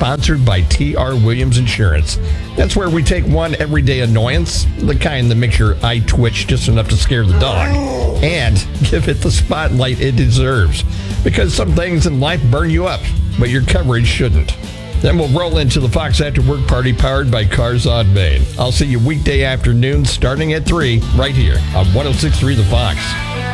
sponsored by T.R. Williams Insurance. That's where we take one everyday annoyance, the kind that makes your eye twitch just enough to scare the dog, and give it the spotlight it deserves. Because some things in life burn you up, but your coverage shouldn't. Then we'll roll into the Fox After Work Party powered by Cars on Main. I'll see you weekday afternoons starting at 3 right here on 106.3 The Fox.